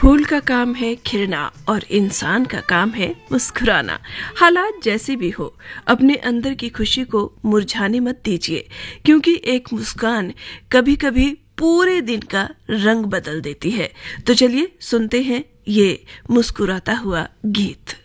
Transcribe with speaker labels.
Speaker 1: फूल का काम है खिलना और इंसान का काम है मुस्कुराना। हालात जैसे भी हो, अपने अंदर की खुशी को मुरझाने मत दीजिए, क्योंकि एक मुस्कान कभी कभी पूरे दिन का रंग बदल देती है। तो चलिए सुनते हैं ये मुस्कुराता हुआ गीत।